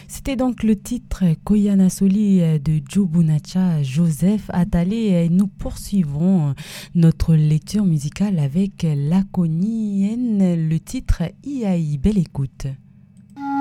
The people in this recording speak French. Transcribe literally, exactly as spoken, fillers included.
C'était donc le titre Koyana Soli de Joe Bonacha, Joseph Attalé. Nous poursuivons notre lecture musicale avec Laconienne, le titre I A I. Belle écoute.